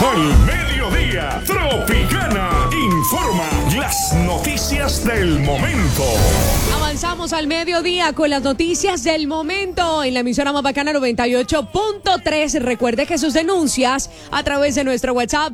Al mediodía, Tropicana informa las noticias del momento. Avanzamos al mediodía con las noticias del momento en la emisora más bacana 98.3. Recuerde que sus denuncias a través de nuestro WhatsApp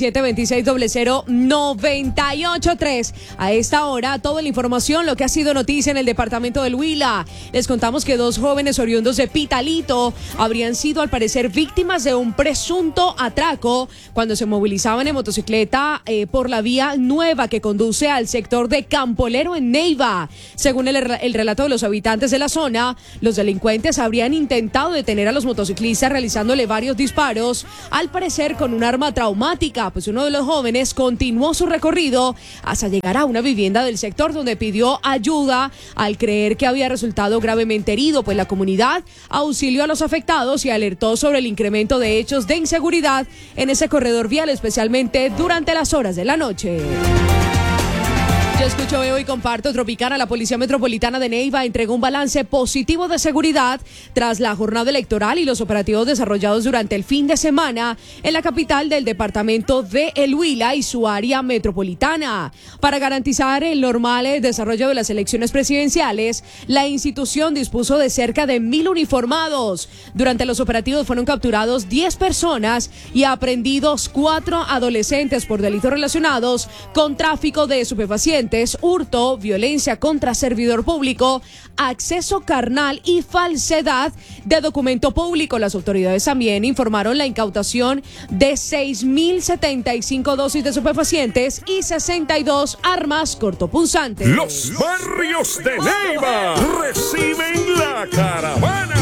317-2600-983. A esta hora, toda la información, lo que ha sido noticia en el departamento del Huila. Les contamos que dos jóvenes oriundos de Pitalito habrían sido al parecer víctimas de un presunto atraco cuando se movilizaban en motocicleta por la vía nueva que conduce al sector de Campolero en Neiva. Según el relato de los habitantes de la zona, los delincuentes habrían intentado detener a los motociclistas realizándole varios disparos, al parecer con un arma traumática, pues uno de los jóvenes continuó su recorrido hasta llegar a una vivienda del sector donde pidió ayuda al creer que había resultado gravemente herido, pues la comunidad auxilió a los afectados y alertó sobre el incremento de hechos de inseguridad en ese corredor vial, especialmente durante las horas de la noche. Yo escucho, veo y comparto. Tropicana, la Policía Metropolitana de Neiva entregó un balance positivo de seguridad tras la jornada electoral y los operativos desarrollados durante el fin de semana en la capital del departamento de El Huila y su área metropolitana. Para garantizar el normal desarrollo de las elecciones presidenciales, la institución dispuso de cerca de 1,000 uniformados. Durante los operativos fueron capturados 10 personas y aprendidos 4 adolescentes por delitos relacionados con tráfico de estupefacientes, hurto, violencia contra servidor público, acceso carnal y falsedad de documento público. Las autoridades también informaron la incautación de 6,075 dosis de estupefacientes y 62 armas cortopunzantes. Los barrios de Neiva reciben la caravana.